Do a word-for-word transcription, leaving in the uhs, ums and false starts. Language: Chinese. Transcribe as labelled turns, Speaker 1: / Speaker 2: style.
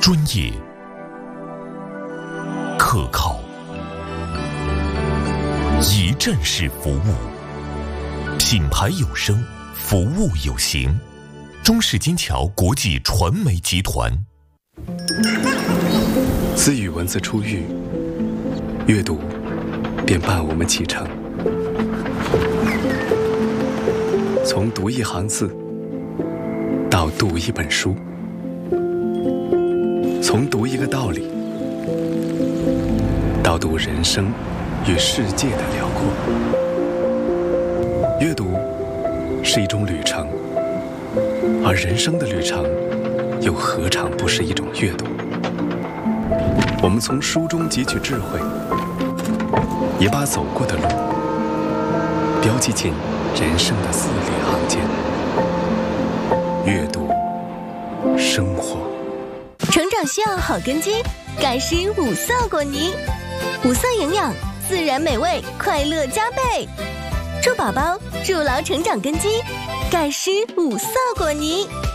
Speaker 1: 专业、可靠、一站式服务，品牌有声，服务有形。中式金桥国际传媒集团。
Speaker 2: 自语文字初遇，阅读便伴我们启程。从读一行字到读一本书，从读一个道理到读人生与世界的辽阔。阅读是一种旅程，而人生的旅程又何尝不是一种阅读？我们从书中汲取智慧，也把走过的路标记进人生的字里行间。阅读生活，
Speaker 3: 成长需要好根基，盖施五色果泥，五色营养，自然美味，快乐加倍。祝宝宝筑牢成长根基，盖施五色果泥。